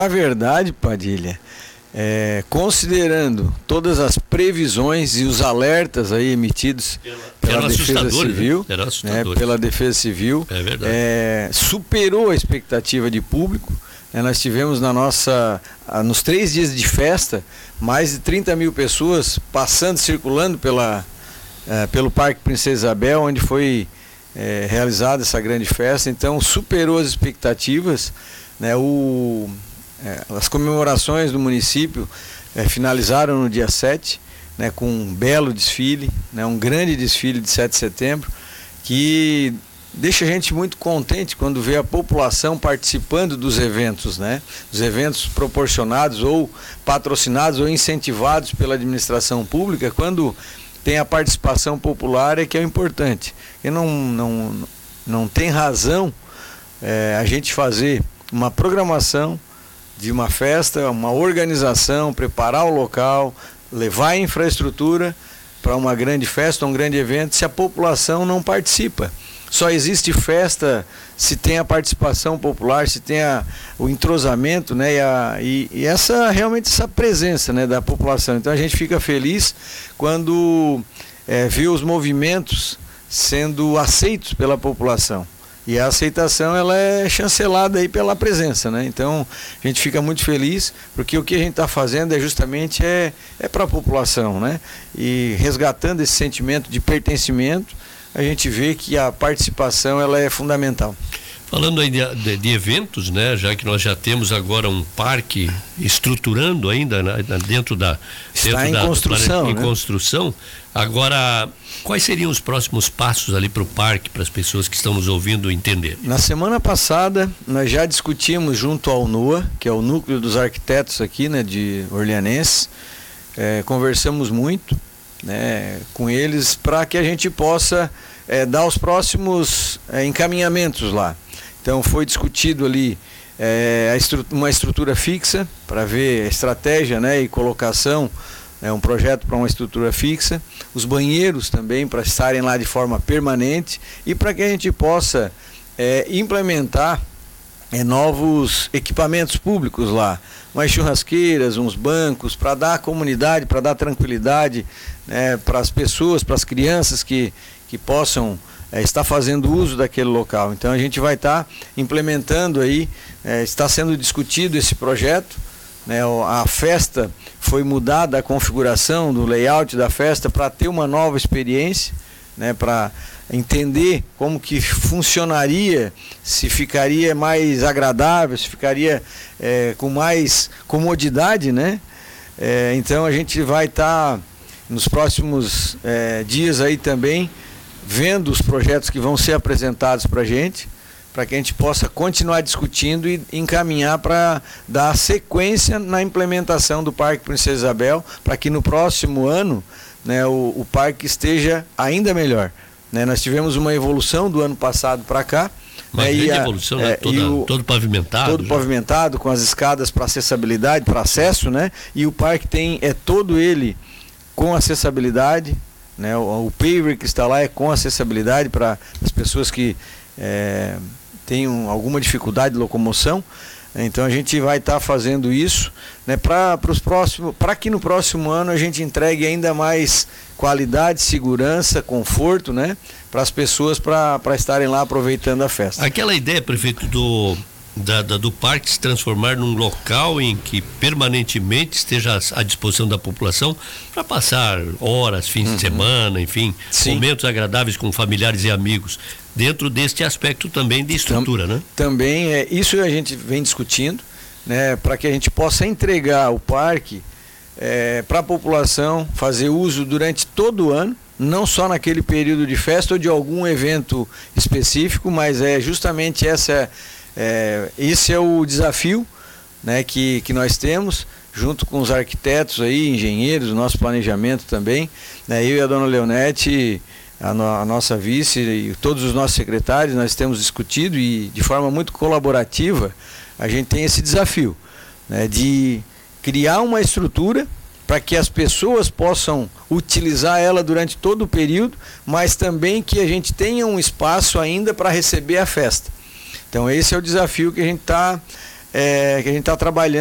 Na verdade, Padilha, considerando todas as previsões e os alertas aí emitidos pela Defesa Civil, pela Defesa Civil, superou a expectativa de público. Nós tivemos nos 3 dias de festa, mais de 30 mil pessoas circulando pelo Parque Princesa Isabel, onde foi realizada essa grande festa. Então superou as expectativas, né? As comemorações do município finalizaram no dia 7, né, com um belo desfile, né, um grande desfile de 7 de setembro, que deixa a gente muito contente quando vê a população participando dos eventos, né? Os eventos proporcionados ou patrocinados ou incentivados pela administração pública, quando tem a participação popular, é que é o importante. E não tem razão a gente fazer uma programação de uma festa, uma organização, preparar o local, levar a infraestrutura para uma grande festa, um grande evento, se a população não participa. Só existe festa se tem a participação popular, se tem o entrosamento, né, e realmente essa presença, né, da população. Então a gente fica feliz quando vê os movimentos sendo aceitos pela população. E a aceitação, ela é chancelada aí pela presença, né? Então a gente fica muito feliz, porque o que a gente está fazendo justamente para a população, né? E resgatando esse sentimento de pertencimento, a gente vê que a participação, ela é fundamental. Falando aí de eventos, né? Já que nós já temos agora um parque estruturando ainda, né? Está em construção, em né? construção. Agora, quais seriam os próximos passos ali para o parque, para as pessoas que estão nos ouvindo entender? Na semana passada, nós já discutimos junto ao NUA, que é o Núcleo dos Arquitetos aqui, né, de Orleanenses, conversamos muito, né, com eles para que a gente possa dar os próximos encaminhamentos lá. Então foi discutido ali uma estrutura fixa para ver a estratégia, né, e colocação, um projeto para uma estrutura fixa, os banheiros também para estarem lá de forma permanente e para que a gente possa implementar novos equipamentos públicos lá, umas churrasqueiras, uns bancos, para dar à comunidade, para dar tranquilidade, né, para as pessoas, para as crianças que possam estar fazendo uso daquele local. Então a gente vai estar implementando aí, está sendo discutido esse projeto, né, a festa foi mudada, a configuração do layout da festa para ter uma nova experiência, né, para entender como que funcionaria, se ficaria mais agradável, se ficaria com mais comodidade, né? Então a gente vai estar nos próximos dias aí também vendo os projetos que vão ser apresentados para a gente, para que a gente possa continuar discutindo e encaminhar para dar sequência na implementação do Parque Princesa Isabel, para que no próximo ano, né, o parque esteja ainda melhor. Né? Nós tivemos uma evolução do ano passado para cá. Uma grande evolução, né? Todo pavimentado. Todo pavimentado, com as escadas para acessibilidade, para acesso, né? E o parque todo ele com acessibilidade, né? O paver que está lá é com acessibilidade para as pessoas que tenham alguma dificuldade de locomoção. Então a gente vai estar fazendo isso, né, para que no próximo ano a gente entregue ainda mais qualidade, segurança, conforto, né, para as pessoas para estarem lá aproveitando a festa. Aquela ideia, prefeito, do parque se transformar num local em que permanentemente esteja à disposição da população para passar horas, fins de semana, enfim, sim, momentos agradáveis com familiares e amigos, dentro deste aspecto também de estrutura, né? Também isso a gente vem discutindo, né, para que a gente possa entregar o parque para a população fazer uso durante todo o ano, não só naquele período de festa ou de algum evento específico, mas justamente esse é o desafio, né, que nós temos, junto com os arquitetos aí, engenheiros, o nosso planejamento também, né, eu e a dona Leonete, a nossa vice e todos os nossos secretários, nós temos discutido e de forma muito colaborativa, a gente tem esse desafio, né, de criar uma estrutura para que as pessoas possam utilizar ela durante todo o período, mas também que a gente tenha um espaço ainda para receber a festa. Então esse é o desafio que a gente está que a gente está trabalhando